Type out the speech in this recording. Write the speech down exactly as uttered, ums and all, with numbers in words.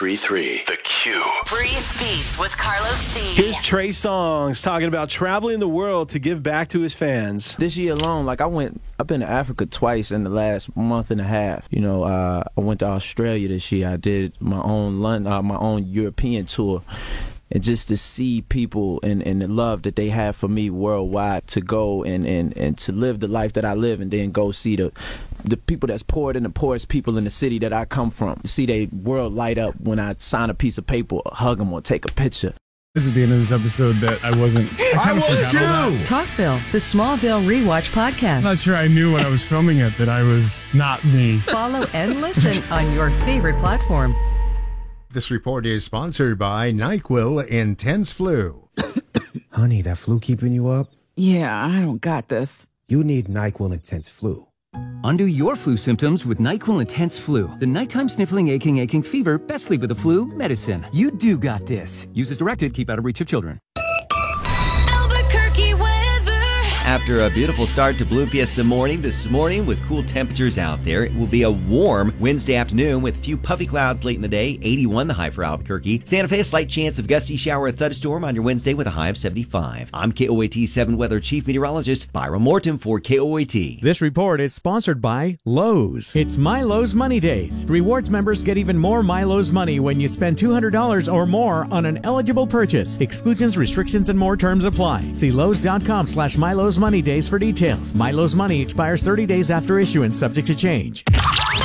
three three The Q. Breeze Beats with Carlos D. Here's Trey Songz talking about traveling the world to give back to his fans. This year alone, like I went, I've been to Africa twice in the last month and a half. You know, uh, I went to Australia this year. I did my own London, uh, my own European tour. And just to see people and, and the love that they have for me worldwide, to go and, and, and to live the life that I live, and then go see the the people that's poor than the poorest people in the city that I come from. See their world light up when I sign a piece of paper, or hug them, or take a picture. This is the end of this episode that I wasn't. I, I was too. Talkville, the Smallville Rewatch podcast. I'm not sure I knew when I was filming it that I was not me. Follow and listen on your favorite platform. This report is sponsored by NyQuil Intense Flu. Honey, that flu keeping you up? Yeah, I don't got this. You need NyQuil Intense Flu. Undo your flu symptoms with NyQuil Intense Flu. The nighttime sniffling, aching, aching fever, best sleep with the flu medicine. You do got this. Use as directed. Keep out of reach of children. Albuquerque weather. After a beautiful start to Blue Fiesta morning this morning with cool temperatures out there, it will be a warm Wednesday afternoon with a few puffy clouds late in the day. eighty-one the high for Albuquerque. Santa Fe, a slight chance of gusty shower or thunderstorm on your Wednesday with a high of seventy-five. I'm K O A T seven Weather Chief Meteorologist Byron Morton for K O A T. This report is sponsored by Lowe's. It's My Lowe's Money Days. Rewards members get even more My Lowe's money when you spend two hundred dollars or more on an eligible purchase. Exclusions, restrictions, and more terms apply. See Lowe's.com slash My Lowe's Money Days for details. My Lowe's Money expires thirty days after issuance, subject to change.